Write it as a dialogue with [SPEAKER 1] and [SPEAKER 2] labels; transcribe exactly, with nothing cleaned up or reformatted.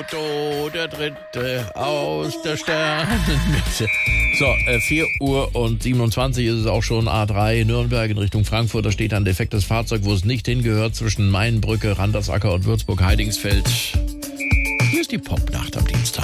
[SPEAKER 1] Otto, der Dritte aus der Sternenmitte. So, äh, vier Uhr und siebenundzwanzig ist es auch schon, A drei Nürnberg in Richtung Frankfurt. Da steht ein defektes Fahrzeug, wo es nicht hingehört, zwischen Mainbrücke, Randersacker und Würzburg-Heidingsfeld. Hier ist die Popnacht am Dienstag.